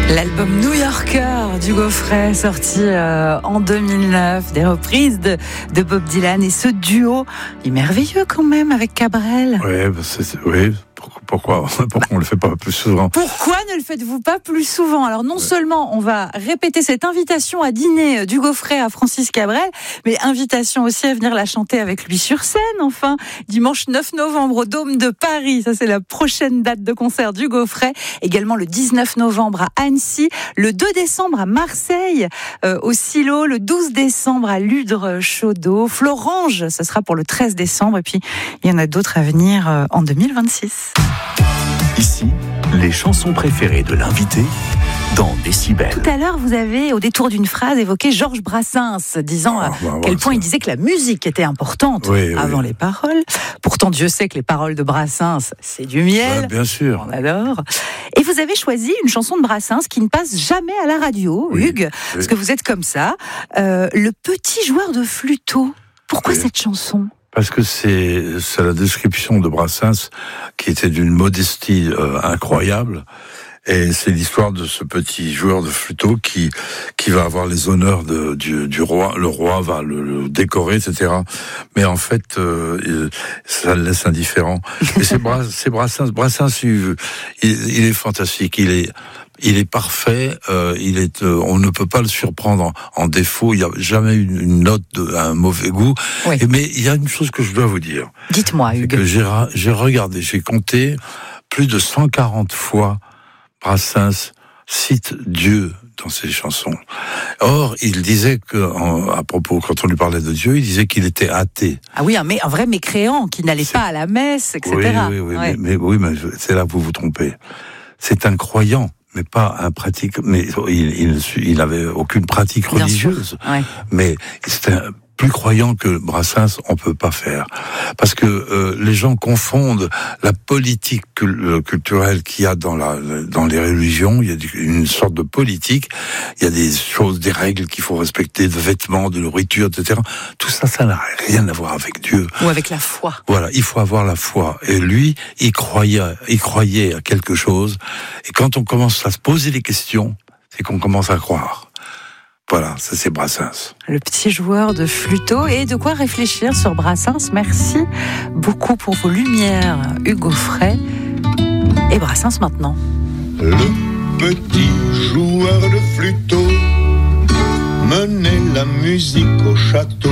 L'album New Yorker du Gaufret, sorti en 2009, des reprises de Bob Dylan, et ce duo est merveilleux quand même avec Cabrel. Oui, pourquoi on le fait pas plus souvent? Pourquoi ne le faites-vous pas plus souvent? Alors non seulement on va répéter cette invitation à dîner du Gaufret à Francis Cabrel, mais invitation aussi à venir la chanter avec lui sur scène, enfin, dimanche 9 novembre au Dôme de Paris. Ça, c'est la prochaine date de concert du Gaufret. Également le 19 novembre à Annecy, le 2 décembre à Marseille, au Silo, le 12 décembre à Ludre-Chaudeau, Florange, ce sera pour le 13 décembre, et puis il y en a d'autres à venir en 2026. Ici, les chansons préférées de l'invité dans Décibel. Tout à l'heure, vous avez, au détour d'une phrase, évoqué Georges Brassens, disant à quel point il disait que la musique était importante avant les paroles. Pourtant, Dieu sait que les paroles de Brassens, c'est du miel. Bien sûr. On adore. Et vous avez choisi une chanson de Brassens qui ne passe jamais à la radio, Hugues, parce que vous êtes comme ça. Le petit joueur de flûteau. Pourquoi cette chanson ? Parce que c'est la description de Brassens qui était d'une modestie incroyable. Et c'est l'histoire de ce petit joueur de flûteau qui va avoir les honneurs du roi. Le roi va le décorer, etc. Mais en fait, ça le laisse indifférent. Et c'est Brassens. Brassens, il est fantastique. Il est parfait. On ne peut pas le surprendre en défaut. Il n'y a jamais une note un mauvais goût. Oui. Mais il y a une chose que je dois vous dire. Dites-moi, Hugues. C'est que j'ai compté plus de 140 fois Brassens cite Dieu dans ses chansons. Or, il disait à propos, quand on lui parlait de Dieu, il disait qu'il était athée. Ah oui, un vrai mécréant, qui n'allait pas à la messe, etc. Oui, mais c'est là que vous vous trompez. C'est un croyant, mais pas un pratique. Mais il n'avait aucune pratique religieuse. Mais c'était plus croyant que Brassens, on peut pas faire. Parce que les gens confondent la politique culturelle qu'il y a dans les religions. Il y a une sorte de politique. Il y a des choses, des règles qu'il faut respecter, de vêtements, de nourriture, etc. Tout ça, ça n'a rien à voir avec Dieu. Ou avec la foi. Voilà, il faut avoir la foi. Et lui, il croyait à quelque chose. Et quand on commence à se poser des questions, c'est qu'on commence à croire. Voilà, ça c'est Brassens. Le petit joueur de flûteau, et de quoi réfléchir sur Brassens. Merci beaucoup pour vos lumières, Hugues Gaufret. Et Brassens maintenant. Le petit joueur de flûteau menait la musique au château.